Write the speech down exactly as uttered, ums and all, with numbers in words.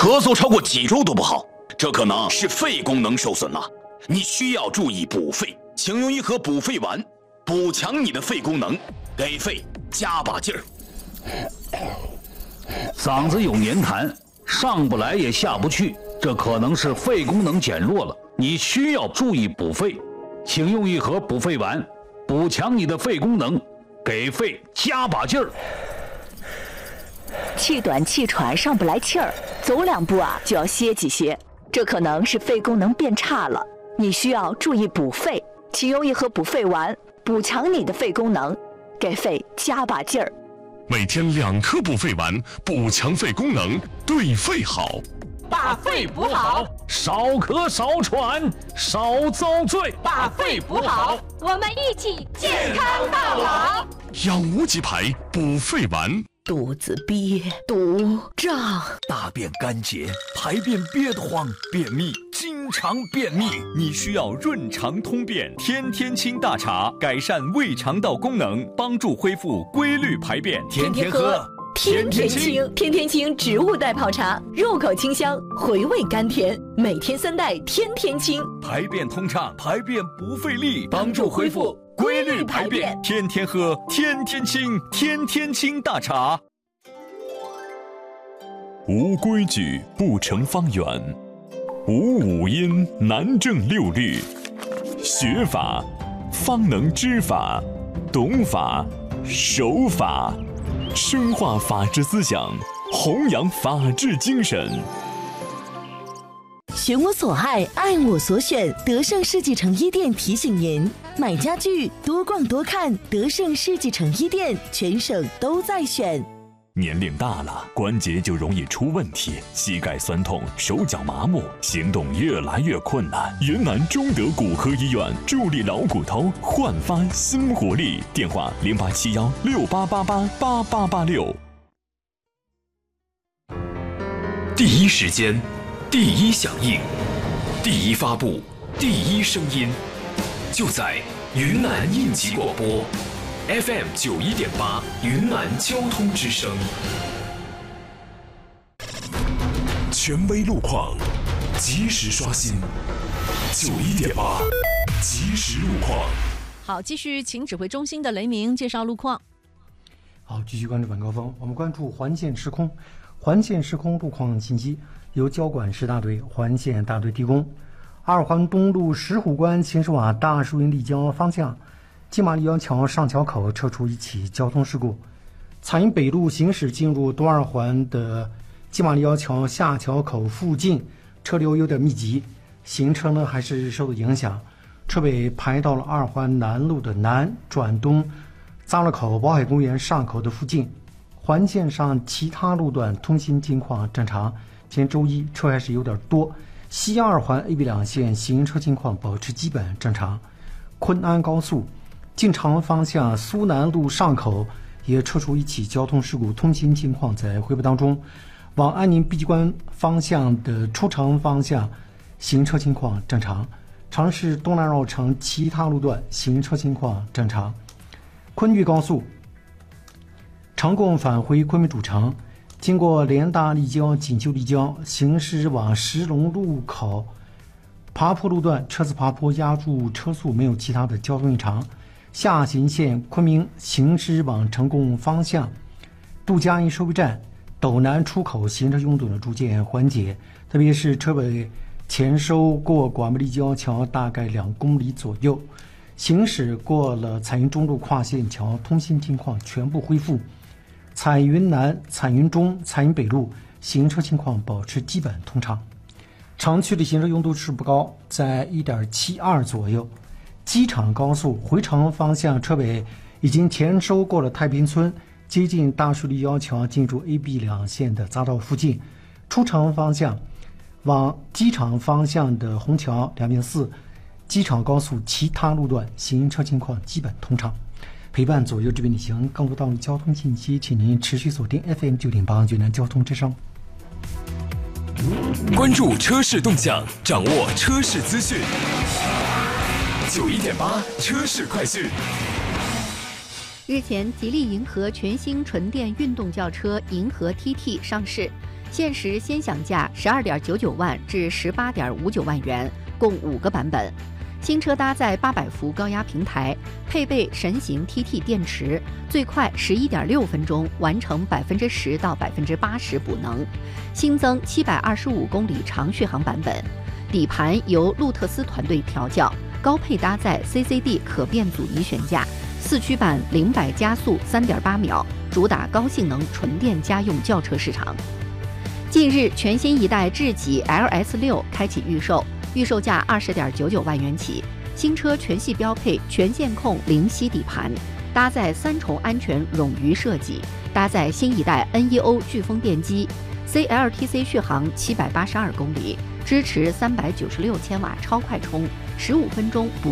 咳嗽超过几周都不好，这可能是肺功能受损了，你需要注意补肺，请用一盒补肺丸，补强你的肺功能，给肺加把劲儿。 嗓子有黏痰，上不来也下不去，这可能是肺功能减弱了，你需要注意补肺，请用一盒补肺丸，补强你的肺功能，给肺加把劲儿。 气短气喘上不来气儿，走两步啊就要歇几歇，这可能是肺功能变差了，你需要注意补肺，请用一盒补肺丸，补强你的肺功能，给肺加把劲儿。 每天两颗补肺丸，补强肺功能，对肺好。 把肺补好， 少咳少喘少遭罪。 把肺补好， 我们一起健康到老。 养无极牌补肺丸。 肚子憋、肚胀， 大便干结，排便憋得慌，便秘，经常便秘，你需要润肠通便天天清大茶，改善胃肠道功能，帮助恢复规律排便。 天天喝天天清，天天清植物代泡茶，入口清香，回味甘甜，每天三袋天天清， 排便通畅，排便不费力，帮助恢复规律排便，天天喝，天天清，天天清大茶。 无规矩不成方圆，无五音难正六律。学法方能知法，懂法守法，深化法治思想，弘扬法治精神。 选我所爱，爱我所选。德胜世纪城一店提醒您：买家具多逛多看，德胜世纪城一店全省都在选。 年龄大了，关节就容易出问题，膝盖酸痛，手脚麻木，行动越来越困难。云南中德骨科医院助力老骨头，焕发新活力。电话零八七幺六八八八八八八六。 第一时间，第一响应，第一发布，第一声音，就在云南应急广播 F M 九一点八，云南交通之声。 权威路况，及时刷新。九一点八，及时路况。 好，继续请指挥中心的雷鸣介绍路况。 好，继续关注晚高峰，我们关注环线施工。环线施工路况信息由交管市大队环线大队提供。二环东路石虎关秦始瓦大树林立交方向，金马立交桥上桥口测出一起交通事故。彩云北路行驶进入东二环的金马立交桥下桥口附近，车流有点密集，行车呢还是受到影响，车尾排到了二环南路的南转东匝路口宝海公园上口的附近。环线上其他路段通行情况正常，今天周一车还是有点多。西二环 A B 两线行车情况保持基本正常。昆安高速进长方向苏南路上口也测出一起交通事故，通行情况在恢复当中。往安宁碧鸡关方向的出城方向行车情况正常。长市东南绕城其他路段行车情况正常。昆豫高速常贡返回昆明主城，经过联大立交、锦绣立交，行驶往石龙路口爬坡路段，车子爬坡压住车速，没有其他的交通异常。下行线昆明行驶往成贡方向，杜家营收费站斗南出口行车拥堵呢逐渐缓解，特别是车尾前收过广北立交桥大概两公里左右，行驶过了彩云中路跨线桥，通行情况全部恢复。彩云南、彩云中、彩云北路行车情况保持基本通畅，城区的行车拥堵是不高，在 一点七二 左右。机场高速回城方向车尾已经前收过了太平村，接近大树立交桥，进入 A B 两线的匝道附近。出城方向往机场方向的虹桥、两边寺、机场高速其他路段行车情况基本通畅。陪伴左右这边旅行，更多道路交通信息，请您持续锁定 F M 九点八云南交通之声。 关注车市动向，掌握车市资讯。九一点八车市快讯。 日前，吉利银河全新纯电运动轿车银河 T T 上市。 限时先享价十二点九九万至十八点五九万元，共五个版本。新车搭载八百伏高压平台，配备神行 T T 电池，最快十一点六分钟完成百分之十到百分之八十补能。新增七百二十五公里长续航版本，底盘由路特斯团队调教，高配搭载 C C D 可变阻尼悬架，四驱版零百加速三点八秒，主打高性能纯电家用轿车市场。近日，全新一代智己 L S 六开启预售。预售价二十点九九万元起，新车全系标配全线控零吸底盘，搭载三重安全冗余设计，搭载新一代 N E O 飓风电机 ，C L T C 续航七百八十二公里，支持三百九十六千瓦超快充，十五分钟补